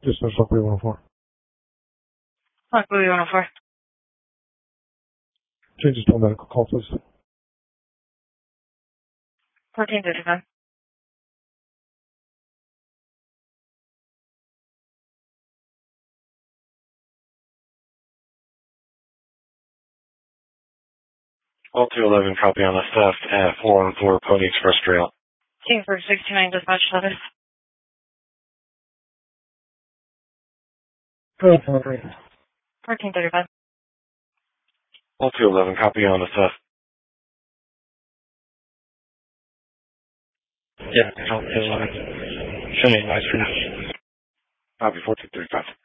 Dispatch Lockwood 104. Lockwood 104. Changes to medical call, please. 1435. All 211, copy on a theft at 414 Pony Express Trail. Team for 69 dispatch 11. 1435. All 211, copy on a theft. Yeah, all 211. Show me a nice for you. Copy 1435.